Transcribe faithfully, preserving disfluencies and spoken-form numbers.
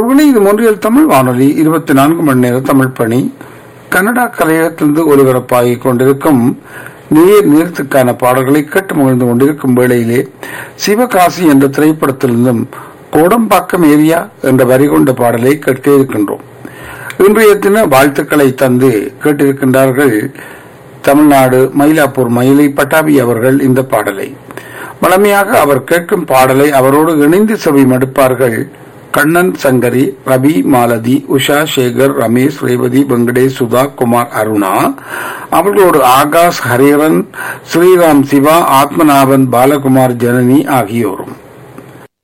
உறவுகளே, இது ஒன்றியல் தமிழ் வானொலி இருபத்தி நான்கு மணி நேர தமிழ் பணி கனடா கலையகத்திலிருந்து ஒலிபரப்பாகிக் கொண்டிருக்கும் நீர் நீர்த்துக்கான பாடல்களை கேட்டு மகிழ்ந்து கொண்டிருக்கும் வேளையிலே சிவகாசி என்ற திரைப்படத்திலிருந்தும் கோடம்பாக்கம் ஏரியா என்ற வரி கொண்ட பாடலை கேட்க இருக்கின்றோம். இன்றைய தின வாழ்த்துக்களை தந்து கேட்டிருக்கின்றார்கள் தமிழ்நாடு மயிலாப்பூர் மயிலை பட்டாபி அவர்கள். இந்த பாடலை வளமையாக அவர் கேட்கும் பாடலை அவரோடு இணைந்து செவி மடுப்பார்கள் கண்ணன், சங்கரி, ரவி, மாலதி, உஷா, சேகர், ரமேஷ், ரேவதி, வெங்கடேஷ், சுதா, குமார், அருணா. அவர்களோடு ஆகாஷ், ஹரிஹரன், ஸ்ரீராம், சிவா, ஆத்மநாபன், பாலகுமார், ஜனனி ஆகியோரும்.